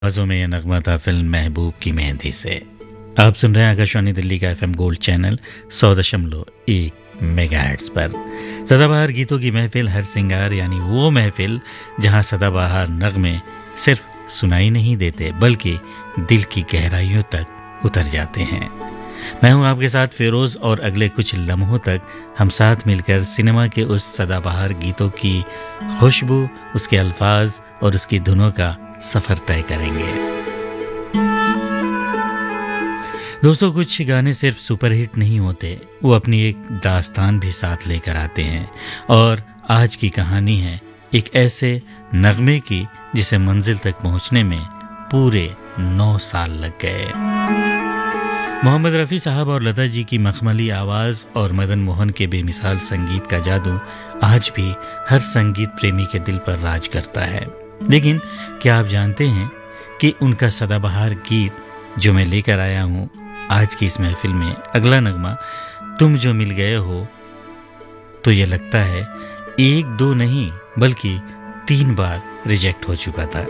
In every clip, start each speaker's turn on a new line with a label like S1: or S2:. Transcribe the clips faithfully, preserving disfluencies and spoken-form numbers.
S1: आवाज़ों में यह नगमा था फिल्म महबूब की मेहंदी से। आप सुन रहे हैं आकाशवाणी दिल्ली का एफएम गोल्ड चैनल सौ दशमलव एक मेगाहर्ट्ज़ पर। सदाबहार गीतों की महफिल हर सिंगार, यानी वो महफिल जहां सदाबहार नगमे सिर्फ सुनाई नहीं देते बल्कि दिल की गहराइयों तक उतर जाते हैं। मैं हूं आपके साथ फिरोज और अगले कुछ लम्हों तक हम साथ मिलकर सिनेमा के उस सदाबहार गीतों की खुशबू, उसके अल्फाज और उसकी धुनों का सफर तय करेंगे। दोस्तों, कुछ गाने सिर्फ सुपरहिट नहीं होते, वो अपनी एक दास्तान भी साथ लेकर आते हैं। और आज की कहानी है एक ऐसे नगमे की जिसे मंजिल तक पहुंचने में पूरे नौ साल लग गए। मोहम्मद रफ़ी साहब और लता जी की मखमली आवाज़ और मदन मोहन के बेमिसाल संगीत का जादू आज भी हर संगीत प्रेमी के दिल पर राज करता है। लेकिन क्या आप जानते हैं कि उनका सदाबहार गीत जो मैं लेकर आया हूँ आज की इस महफिल में, अगला नगमा तुम जो मिल गए हो, तो ये लगता है एक दो नहीं बल्कि तीन बार रिजेक्ट हो चुका था।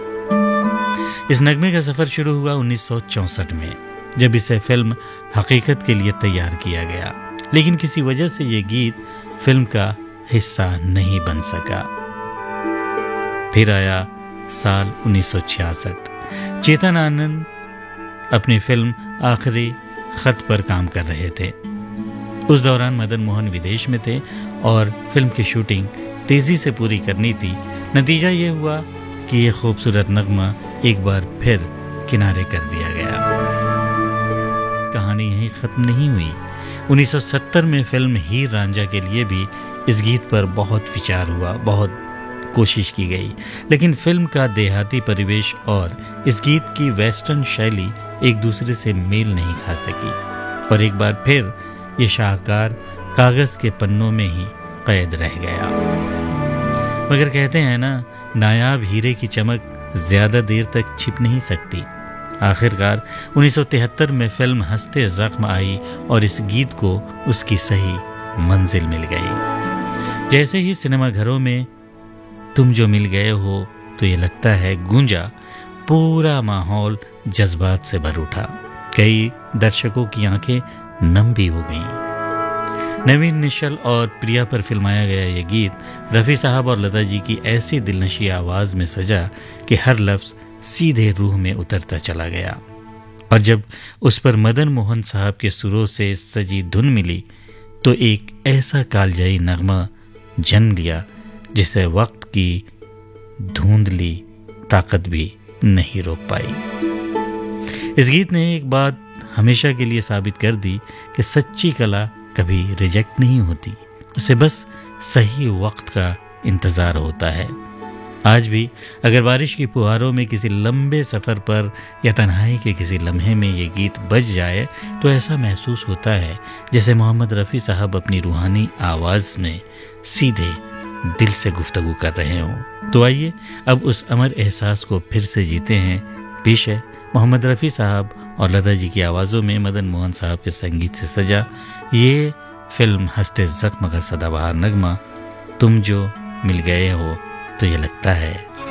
S1: इस नगमे का सफ़र शुरू हुआ उन्नीस सौ चौंसठ में, जब इसे फिल्म हकीकत के लिए तैयार किया गया। लेकिन किसी वजह से ये गीत फिल्म का हिस्सा नहीं बन सका। फिर आया साल उन्नीस सौ छियासठ। चेतन आनंद अपनी फिल्म आखिरी खत पर काम कर रहे थे। उस दौरान मदन मोहन विदेश में थे और फिल्म की शूटिंग तेजी से पूरी करनी थी। नतीजा ये हुआ कि ये खूबसूरत नगमा एक बार फिर किनारे कर दिया गया। कहानी यहीं खत्म नहीं हुई। उन्नीस सौ सत्तर में फिल्म हीर रांझा के लिए भी इस गीत पर बहुत विचार हुआ, बहुत कोशिश की गई, लेकिन फिल्म का देहाती परिवेश और इस गीत की वेस्टर्न शैली एक दूसरे से मेल नहीं खा सकी और एक बार फिर ये शाहकार कागज के पन्नों में ही कैद रह गया। मगर कहते हैं ना, नायाब हीरे की चमक ज्यादा देर तक छिप नहीं सकती। आखिरकार उन्नीस सौ तिहत्तर में फिल्म हंसते जख्म आई और इस गीत को उसकी सही मंजिल मिल गई। जैसे ही सिनेमा घरों में तुम जो मिल गए हो, तो ये लगता है गूंजा, पूरा माहौल जज्बात से भर उठा। कई दर्शकों की आंखें नम भी हो गईं। नवीन निश्चल और प्रिया पर फिल्माया गया ये गीत रफ़ी साहब और लता जी की ऐसी दिलनशी आवाज़ में सजा कि हर लफ्ज़ सीधे रूह में उतरता चला गया। और जब उस पर मदन मोहन साहब के सुरों से सजी धुन मिली, तो एक ऐसा कालजाई नगमा जन्म लिया जिसे वक्त की धुंधली ताकत भी नहीं रोक पाई। इस गीत ने एक बात हमेशा के लिए साबित कर दी कि सच्ची कला कभी रिजेक्ट नहीं होती, उसे बस सही वक्त का इंतज़ार होता है। आज भी अगर बारिश की फुहारों में किसी लंबे सफ़र पर या तन्हाई के किसी लम्हे में ये गीत बज जाए, तो ऐसा महसूस होता है जैसे मोहम्मद रफ़ी साहब अपनी रूहानी आवाज़ में सीधे दिल से गुफ्तगू कर रहे हों। तो आइए अब उस अमर एहसास को फिर से जीते हैं। पेश है मोहम्मद रफ़ी साहब और लता जी की आवाज़ों में मदन मोहन साहब के संगीत से सजा ये फिल्म हंसते जख्म का सदाबहार नगमा, तुम जो मिल गए हो, तो ये लगता है